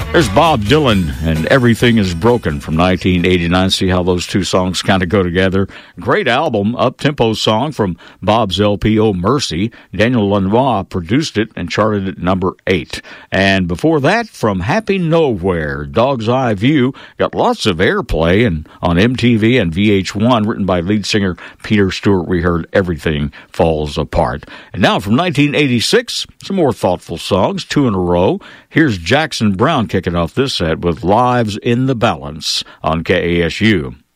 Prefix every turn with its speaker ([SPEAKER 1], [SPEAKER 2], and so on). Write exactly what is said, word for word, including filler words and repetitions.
[SPEAKER 1] There's Bob Dylan and Everything is Broken from nineteen eighty-nine. See how those two songs kind of go together. Great album, up-tempo song from Bob's L P, Oh Mercy. Daniel Lanois produced it and charted at number eight. And before that, from Happy Nowhere, Dog's Eye View, got lots of airplay and on M T V and V H one, written by lead singer Peter Stewart. We heard Everything Falls Apart. And now from nineteen eighty-six, some more thoughtful songs, two in a row. Here's Jackson Browne kicking off this set with Lives in the Balance on K A S U.